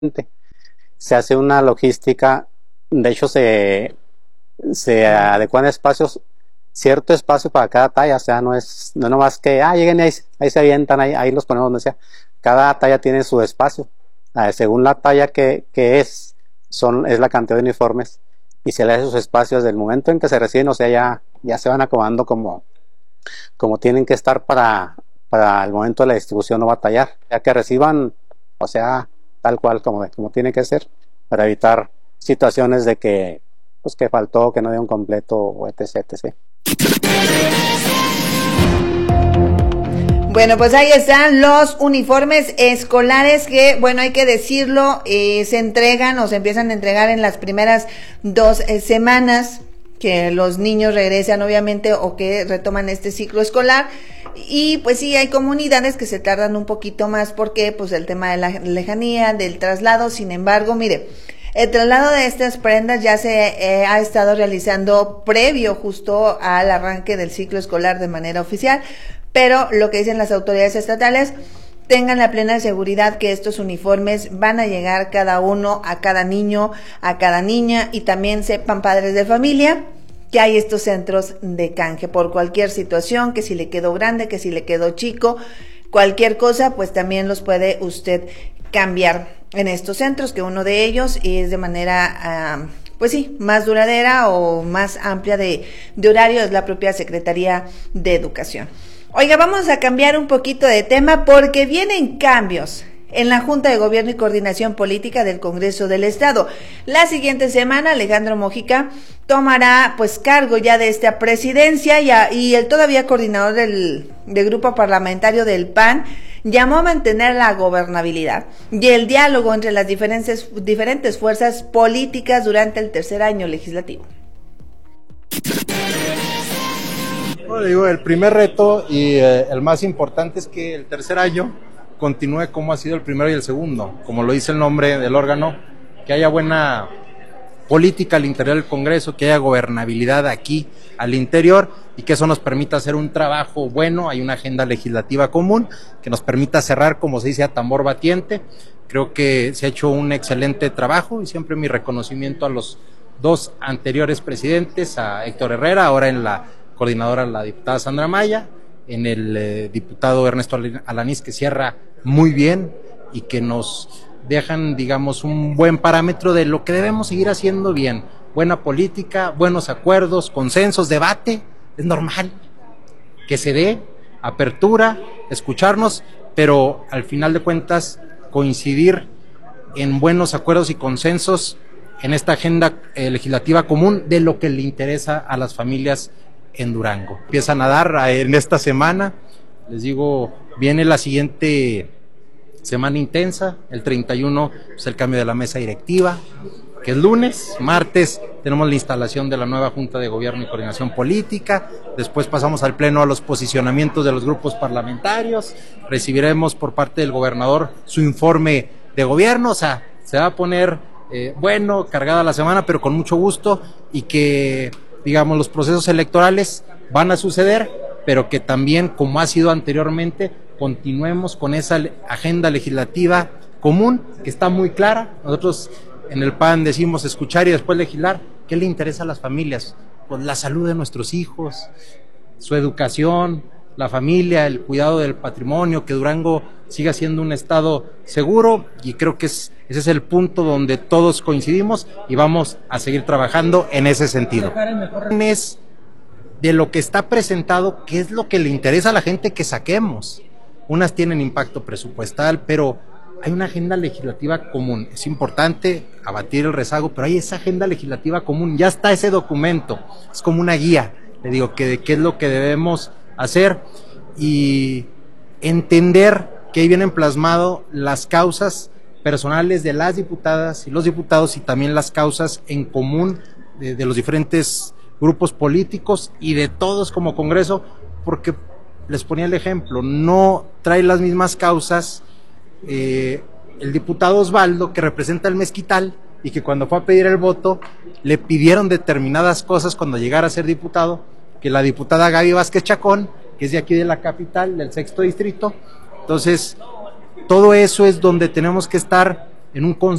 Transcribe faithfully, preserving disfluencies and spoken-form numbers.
Se hace una logística, de hecho se, se adecuan espacios, cierto espacio para cada talla, o sea, no es, no nomás que, ah, lleguen y ahí, ahí se avientan, ahí, ahí los ponemos donde sea. Cada talla tiene su espacio, ah, según la talla que, que es, son, es la cantidad de uniformes, y se le hace sus espacios del momento en que se reciben, o sea, ya, ya se van acomodando como, como tienen que estar para, para el momento de la distribución, no batallar, ya que reciban, o sea, tal cual como, como tiene que ser, para evitar situaciones de que, pues, que faltó, que no dio un completo, o etc, etc. Bueno, pues ahí están los uniformes escolares que, bueno, hay que decirlo, eh, se entregan o se empiezan a entregar en las primeras dos eh, semanas que los niños regresan, obviamente, o que retoman este ciclo escolar. Y pues sí, hay comunidades que se tardan un poquito más porque pues el tema de la lejanía, del traslado. Sin embargo, mire, el traslado de estas prendas ya se eh, ha estado realizando previo justo al arranque del ciclo escolar de manera oficial, pero lo que dicen las autoridades estatales, tengan la plena seguridad que estos uniformes van a llegar cada uno a cada niño, a cada niña, y también sepan padres de familia que hay estos centros de canje por cualquier situación, que si le quedó grande, que si le quedó chico, cualquier cosa, pues también los puede usted cambiar en estos centros, que uno de ellos es de manera, uh, pues sí, más duradera o más amplia de, de horario, es la propia Secretaría de Educación. Oiga, vamos a cambiar un poquito de tema porque vienen cambios en la Junta de Gobierno y Coordinación Política del Congreso del Estado. La siguiente semana, Alejandro Mojica tomará pues cargo ya de esta presidencia y, a, y el todavía coordinador del, del grupo parlamentario del P A N llamó a mantener la gobernabilidad y el diálogo entre las diferentes, diferentes fuerzas políticas durante el tercer año legislativo. Bueno, digo, el primer reto y eh, el más importante es que el tercer año continúe como ha sido el primero y el segundo, como lo dice el nombre del órgano, que haya buena política al interior del Congreso, que haya gobernabilidad aquí al interior y que eso nos permita hacer un trabajo bueno. Hay una agenda legislativa común que nos permita cerrar, como se dice, a tambor batiente. Creo que se ha hecho un excelente trabajo y siempre mi reconocimiento a los dos anteriores presidentes, a Héctor Herrera, ahora en la coordinadora la diputada Sandra Maya, en el eh, diputado Ernesto Alanís, que cierra muy bien y que nos dejan, digamos, un buen parámetro de lo que debemos seguir haciendo bien. Buena política, buenos acuerdos, consensos, debate, es normal que se dé, apertura, escucharnos, pero al final de cuentas coincidir en buenos acuerdos y consensos en esta agenda eh, legislativa común de lo que le interesa a las familias en Durango. Empiezan a dar en esta semana, les digo, viene la siguiente semana intensa, el treinta y uno es el cambio de la mesa directiva, que es lunes, martes tenemos la instalación de la nueva Junta de Gobierno y Coordinación Política, después pasamos al pleno a los posicionamientos de los grupos parlamentarios, recibiremos por parte del gobernador su informe de gobierno, o sea, se va a poner eh, bueno, cargada la semana, pero con mucho gusto, y que digamos, los procesos electorales van a suceder, pero que también, como ha sido anteriormente, continuemos con esa agenda legislativa común, que está muy clara. Nosotros en el P A N decimos escuchar y después legislar. ¿Qué le interesa a las familias? Pues la salud de nuestros hijos, su educación, la familia, el cuidado del patrimonio, que Durango siga siendo un estado seguro, y creo que es, ese es el punto donde todos coincidimos y vamos a seguir trabajando en ese sentido. Es de lo que está presentado, qué es lo que le interesa a la gente que saquemos. Unas tienen impacto presupuestal, pero hay una agenda legislativa común. Es importante abatir el rezago, pero hay esa agenda legislativa común, ya está ese documento, es como una guía, le digo, que de qué es lo que debemos hacer y entender que ahí vienen plasmado las causas personales de las diputadas y los diputados y también las causas en común de, de los diferentes grupos políticos y de todos como Congreso, porque les ponía el ejemplo, no trae las mismas causas eh, el diputado Osvaldo, que representa el Mezquital y que cuando fue a pedir el voto le pidieron determinadas cosas cuando llegara a ser diputado, que la diputada Gaby Vázquez Chacón, que es de aquí de la capital, del sexto distrito. Entonces, todo eso es donde tenemos que estar en un